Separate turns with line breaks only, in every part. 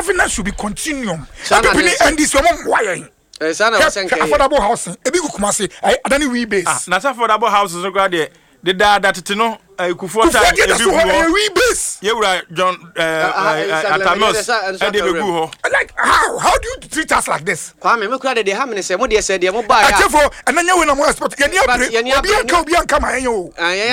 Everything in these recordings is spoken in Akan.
governance should be continuum. And this woman why? Affordable housing. A big Kumasi. I don't we base.
Not affordable houses. The dad that you know, Kufuor
rebase.
You were John Atamos.
Like how do you treat us like this?
Kwame, me crowd they have me say what they said they mo buy.
And then you when I'm expect you come here.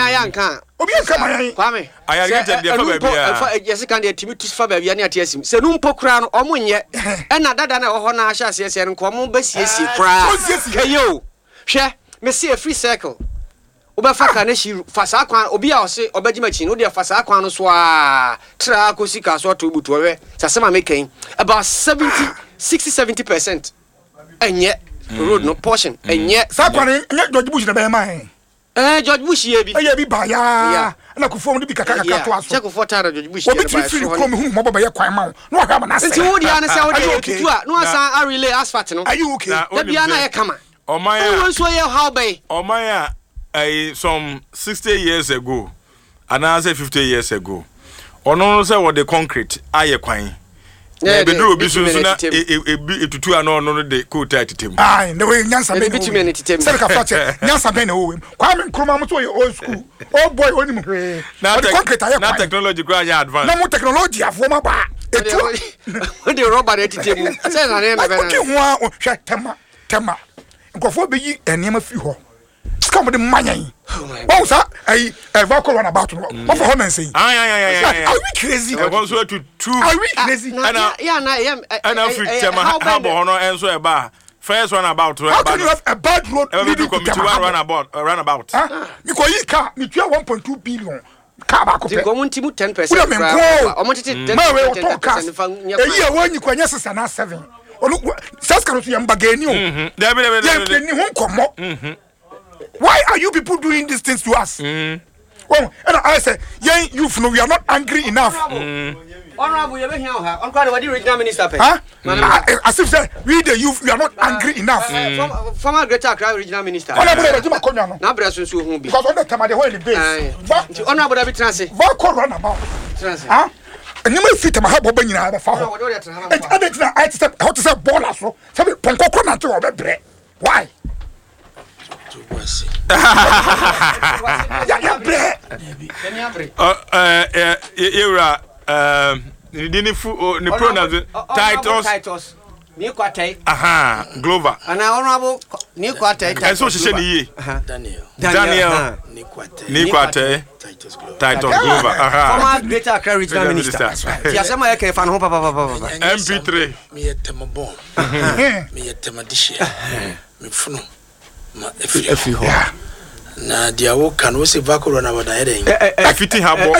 Kwame.
I get the baby.
Yes, can the Timothy for baby and TSM. Se no mpo kra no omunye. E na dada na ho na ahya ase no ko mo basiesie kra. Kayo. Hwe, me see a free circle. Obefa kana shi fasa kwan obi a ose obagima chi no de fasa kwan no so a tra ko sika so to butu we sasema making about 60-70% enye road no portion enye
sa kwan George Bush na be man
George Bush ye bi
ba ya na ko fom de bi kaka to aso
check for tara George Bush
obi ti feel ko me hu mo baba ye kwan ma no aka ma na se
nti wo dia na se wo de tutu a no asan a relay asphalt no
are you okay
da bia na ye kama
o man
won so ye how bay
o man some 60 years ago and I say 50 years ago ono say what the concrete aye kwan na be do obi so na etutu ano no de coat atitem
the way nyansa be
bitumi na titem
say ka fache nyansa be na wo kwa me nkroma mo to old school old boy oni mo
na concrete aye kwan na technology grow ya advance
na mo technology afoma ba etu
the rubber atitem say na na be na
ki ho hwe tema nkofo be yi enema fi ho come with the money. Oh, sir, I run about what for home and say. Are we crazy?
I want to two.
Are we crazy?
And
how honor and so about first run about.
How can you have a bad road leading to
run about?
Because you can't, you 1.2 billion.
Kabako. Go into 10%.
When you can yes, 7. Saskaro Yambageni. Why are you people doing these things to us? Oh, and I say, young youth, no, we are not angry enough.
Honorable, you here, Uncle, what do you regional minister?
As if say, we the youth, we are not angry enough.
Former Greater Accra regional minister.
Now,
because
on the time I went in base.
Honorable David Transit.
What could run about? Huh? And you may fit my help when you have a father. And I said, how to say ball, so Ponco to our bread. Why?
Titus
Glover
and honorable Niquate
and so she Daniel Niquate Titus Glover
former Greater Accra regional minister Yasema Eke fan papa
MP3
me yetema bomb me yetema dishia me funu ma efi ho na dia wo kan wo se vakoro na wada eden
afiti habo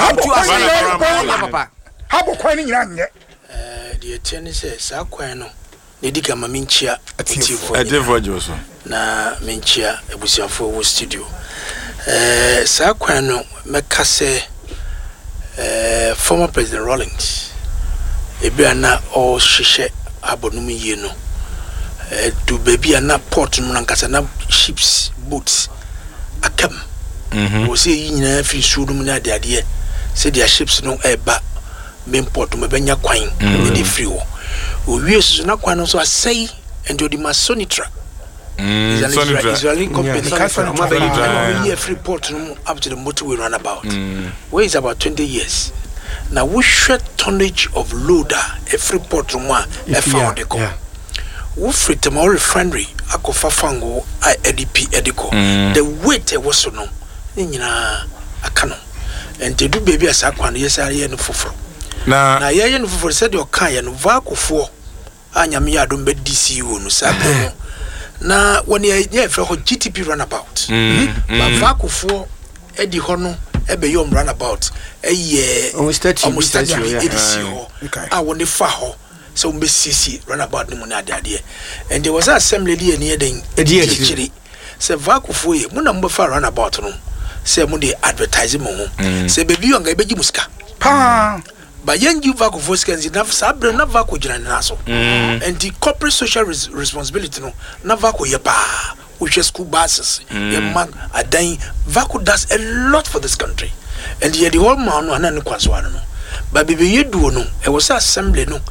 papa habo kwan ni nyina nye
dia tiene se sa kwan no ne diga ma minchia
atifo joso
na minchia ebusiafo wo studio sa kwan no meka se former President Rawlings ebia na o hihye abonum yie no to baby and not port nkasa na ships boats akam wo say yina fi sudum na de ade say their ships no eba main port me benya kwan e free wo wie so na kwan no so asai and the Masonitra Israeli company free port no up to the motorway runabout where is about 20 years now we share tonnage of loader a free port no e found the come Ufri Temo refinery akofa fango EDP Edico the weight was so no nyina akano and they do baby as akwan yesa ye no foforo na ye no foforo said your kan ye no vakofo anyame ya dom be DCU no sabe na when ye fe ho GTP runabout ba vakofo edi ho no ebe yom runabout eye
almost 30
EDCU I want the fa ho so mbesisi runabout ni muna ade and there was an assembly there near den edie se vakufo ye muna mbefa runabout no se mu de advertise mo ho se baby yonga ebeji muska
pa
ba yengi vakufo skanzi na sabre na vako jina na so and the corporate social responsibility no na vako ye pa which school buses ye man adan vako does a lot for this country and the whole man no anan kwaso ano no ba bebe yeduo no e was assembly no